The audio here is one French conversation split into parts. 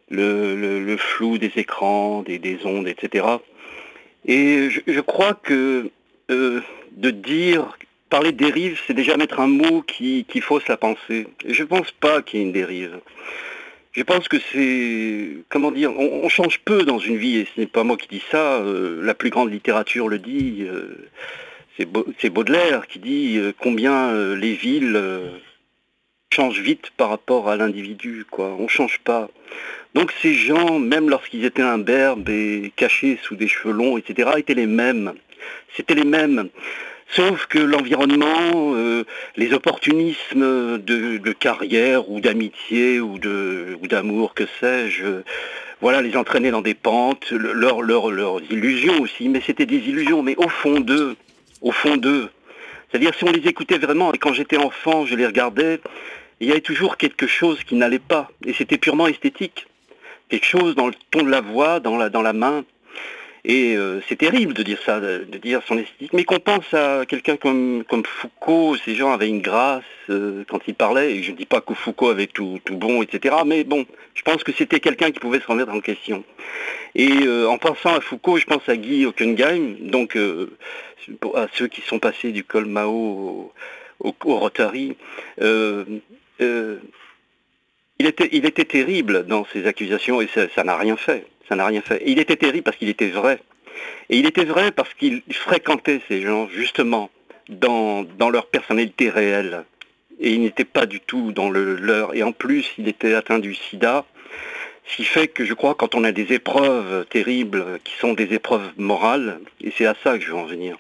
le flou des écrans, des ondes, etc. Et je crois que de dire, parler de dérive, c'est déjà mettre un mot qui fausse la pensée. Et je pense pas qu'il y ait une dérive. Je pense que c'est, comment dire, on change peu dans une vie, et ce n'est pas moi qui dis ça, la plus grande littérature le dit, c'est Baudelaire qui dit combien les villes changent vite par rapport à l'individu, quoi. On change pas. Donc ces gens, même lorsqu'ils étaient imberbes et cachés sous des cheveux longs, etc., étaient les mêmes. C'était les mêmes. Sauf que l'environnement, les opportunismes de carrière ou d'amitié ou d'amour, que sais-je, voilà, les entraînaient dans des pentes, leurs illusions aussi, mais c'était des illusions, mais au fond d'eux. C'est-à-dire si on les écoutait vraiment, et quand j'étais enfant, je les regardais, il y avait toujours quelque chose qui n'allait pas, et c'était purement esthétique. Quelque chose dans le ton de la voix, dans la main. Et c'est terrible de dire ça, de dire son esthétique. Mais qu'on pense à quelqu'un comme Foucault, ces gens avaient une grâce quand ils parlaient. Et je ne dis pas que Foucault avait tout bon, etc. Mais bon, je pense que c'était quelqu'un qui pouvait se remettre en question. Et en pensant à Foucault, je pense à Guy Hockenheim, donc à ceux qui sont passés du col Mao au Rotary. Euh, euh, il était terrible dans ses accusations et ça n'a rien fait. Ça n'a rien fait. Et il était terrible parce qu'il était vrai. Et il était vrai parce qu'il fréquentait ces gens, justement, dans leur personnalité réelle. Et il n'était pas du tout dans le leur. Et en plus, il était atteint du sida. Ce qui fait que je crois, quand on a des épreuves terribles, qui sont des épreuves morales, et c'est à ça que je veux en venir,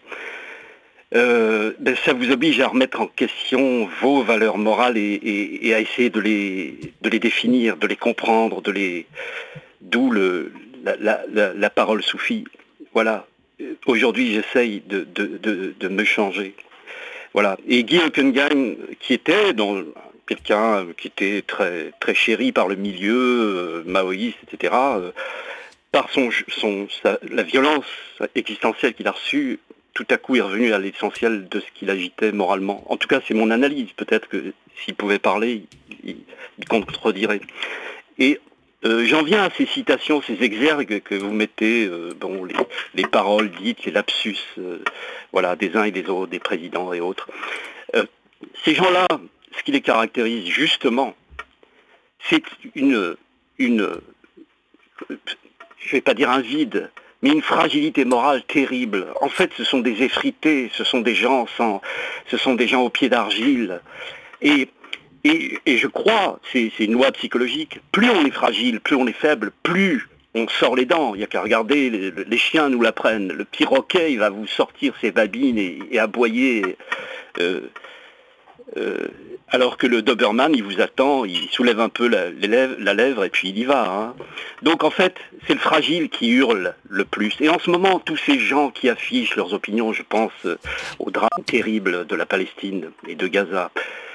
ça vous oblige à remettre en question vos valeurs morales et à essayer de les définir, de les comprendre, d'où la parole soufie. Voilà. Aujourd'hui, j'essaye de me changer. Voilà. Et Guy Hockenheim, qui était quelqu'un qui était très, très chéri par le milieu maoïste, etc., par la violence existentielle qu'il a reçue, tout à coup est revenu à l'essentiel de ce qu'il agitait moralement. En tout cas, c'est mon analyse. Peut-être que s'il pouvait parler, il contredirait. Et j'en viens à ces citations, ces exergues que vous mettez, les paroles dites, les lapsus, voilà, des uns et des autres, des présidents et autres. Ces gens-là, ce qui les caractérise justement, c'est je vais pas dire un vide, mais une fragilité morale terrible. En fait, ce sont des effrités, ce sont des gens au pied d'argile. Et je crois, c'est une loi psychologique, plus on est fragile, plus on est faible, plus on sort les dents. Il n'y a qu'à regarder, les chiens nous l'apprennent. Le petit roquet, il va vous sortir ses babines et aboyer. Euh, alors que le Doberman, il vous attend, il soulève un peu la lèvre et puis il y va. Hein. Donc en fait, c'est le fragile qui hurle le plus. Et en ce moment, tous ces gens qui affichent leurs opinions, je pense au drame terrible de la Palestine et de Gaza,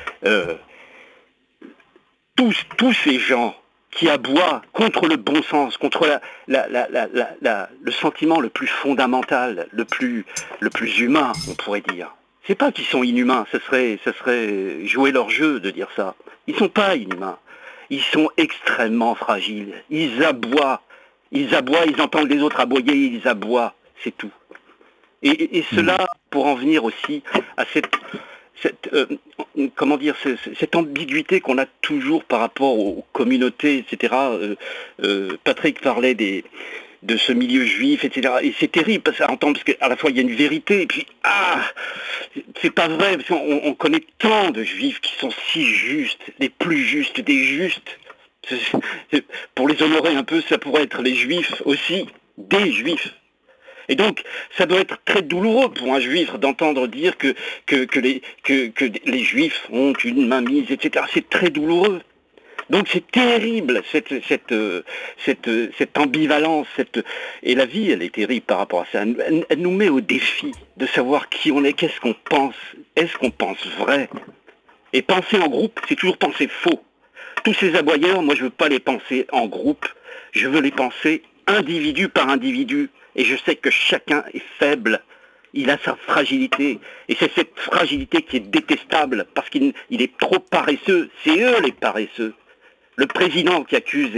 tous ces gens qui aboient contre le bon sens, contre le sentiment le plus fondamental, le plus humain, on pourrait dire. C'est pas qu'ils sont inhumains, ce serait jouer leur jeu de dire ça. Ils sont pas inhumains. Ils sont extrêmement fragiles. Ils aboient, ils entendent les autres aboyer, ils aboient, c'est tout. Et cela, pour en venir aussi à cette ambiguïté qu'on a toujours par rapport aux communautés, etc. Patrick parlait de ce milieu juif, etc. Et c'est terrible parce qu'à la fois il y a une vérité, et puis c'est pas vrai, parce qu'on connaît tant de juifs qui sont si justes, les plus justes des justes. Pour les honorer un peu, ça pourrait être les juifs aussi, des juifs. Et donc, ça doit être très douloureux pour un juif d'entendre dire que les juifs ont une mainmise, etc. C'est très douloureux. Donc c'est terrible, cette ambivalence, et la vie, elle est terrible par rapport à ça. Elle nous met au défi de savoir qui on est, qu'est-ce qu'on pense, est-ce qu'on pense vrai. Et penser en groupe, c'est toujours penser faux. Tous ces aboyeurs, moi je ne veux pas les penser en groupe, je veux les penser individu par individu. Et je sais que chacun est faible, il a sa fragilité. Et c'est cette fragilité qui est détestable, parce qu'il est trop paresseux. C'est eux les paresseux. Le président qui accuse